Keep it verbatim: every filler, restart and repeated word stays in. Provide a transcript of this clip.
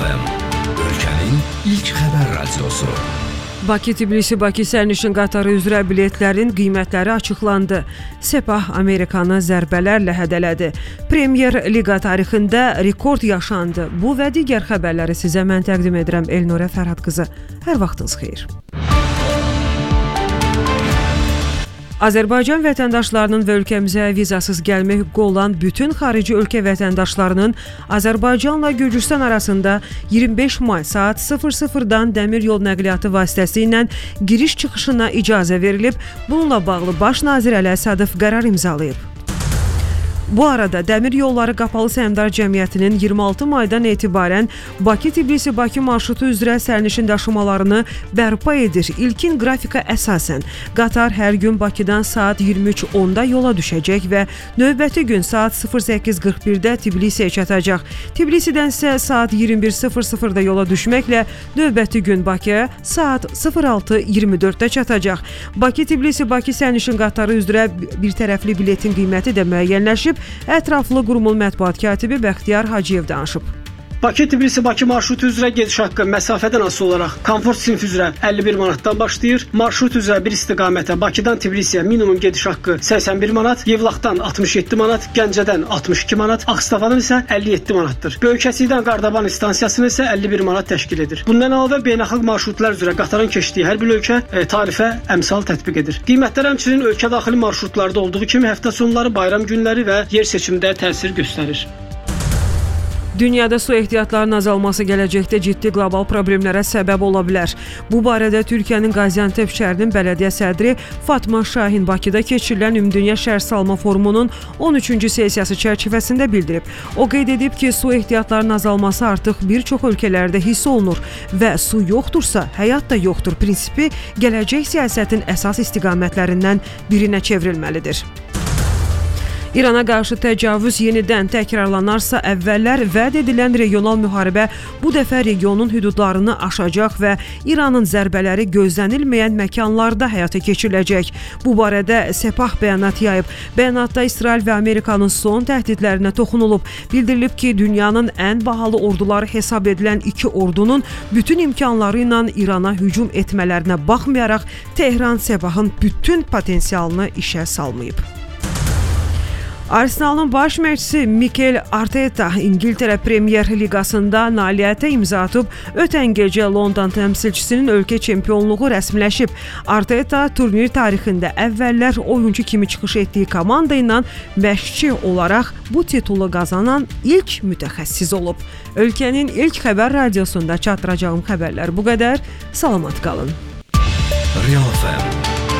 F M, ölkənin ilk xəbər radiosu. Bakı-Tbilisi-Bakı sərnişin qatarı üzrə biletlərin qiymətləri açıqlandı. Sepah Amerikanı zərbələrlə hədələdi. Premier Liqa tarixində rekord yaşandı. Bu və digər xəbərləri sizə mən təqdim edirəm Elnurə Fərhad qızı. Hər vaxtınız xeyir. Azərbaycan vətəndaşlarının və ölkəmizə vizasız gəlmə hüququ olan bütün xarici ölkə vətəndaşlarının Azərbaycanla Gürcüstan arasında iyirmi beş may saat sıfır sıfırdan dəmir yol nəqliyyatı vasitəsi ilə giriş-çıxışına icazə verilib. Bununla bağlı Baş nazir Əli Əsədov qərar imzalayıb. Bu arada Dəmir Yolları Qapalı Səhmdar Cəmiyyətinin iyirmi altı maydan etibarən Bakı-Tbilisi-Bakı marşrutu üzrə sərnişin daşımalarını bərpa edir. İlkin qrafika əsasən qatar hər gün Bakıdan saat iyirmi üç onda yola düşəcək və növbəti gün saat sıfır səkkiz qırx birdə Tbilisiyə çatacaq. Tbilisidən isə saat iyirmi bir sıfır sıfırda yola düşməklə növbəti gün Bakıya saat sıfır altı iyirmi dörddə çatacaq. Bakı-Tbilisi-Bakı sərnişin qatarı üzrə bir tərəfli biletin qiyməti də müəyyənləşib. Ətraflı qurumun mətbuat katibi Bəxtiyar Hacıyev danışıb. Bakı-Tbilisi-Bakı marşrutu üzrə gediş haqqı məsafədən asılı olaraq komfort sinfi üzrə əlli bir manatdan başlayır. Marşrut üzrə bir istiqamətə Bakıdan Tbilisiyə minimum gediş haqqı səksən bir manat, Yevlaxdan altmış yeddi manat, Gəncədən altmış iki manat, Ağstafadan isə əlli yeddi manatdır. Böyükəsidən Qardaban stansiyasını isə əlli bir manat təşkil edir. Bundan əlavə beynəlxalq marşrutlar üzrə qatarın keçdiyi hər bir ölkə e, tarifə əmsal tətbiq edir. Qiymətlər həmçinin ölkə daxili marşrutlarda olduğu kimi həftə sonları, bayram günləri və yer seçimində təsir göstərir. Dünyada su ehtiyatlarının azalması gələcəkdə ciddi qlobal problemlərə səbəb ola bilər. Bu barədə Türkiyənin Qaziantep şəhərinin bələdiyyə sədri Fatma Şahin Bakıda keçirilən Ümumdünya Şəhər Salma Forumunun on üçüncü sessiyası çərçivəsində bildirib. O qeyd edib ki, su ehtiyatlarının azalması artıq bir çox ölkələrdə hiss olunur və su yoxdursa, həyat da yoxdur prinsipi gələcək siyasətin əsas istiqamətlərindən birinə çevrilməlidir. İrana qarşı təcavüz yenidən təkrarlanarsa, əvvəllər vəd edilən regional müharibə bu dəfə regionun hüdudlarını aşacaq və İranın zərbələri gözlənilməyən məkanlarda həyata keçiriləcək. Bu barədə Sepah bəyanat yayıb. Bəyanatda İsrail və Amerikanın son təhdidlərinə toxunulub. Bildirilib ki, dünyanın ən bahalı orduları hesab edilən iki ordunun bütün imkanları ilə İrana hücum etmələrinə baxmayaraq, Tehran Sepahın bütün potensialını işə salmayıb. Arsenalın baş məşqçisi Mikel Arteta İngiltərə Premier Liqasında nailiyyətə imza atıb, ötən gecə London təmsilçisinin ölkə çempionluğu rəsmiləşib. Arteta turnir tarixində əvvəllər oyuncu kimi çıxış etdiyi komanda ilə məşqçi olaraq bu titulu qazanan ilk mütəxəssis olub. Ölkənin ilk xəbər radiosunda çatdıracağım xəbərlər bu qədər. Salamat qalın. Real F M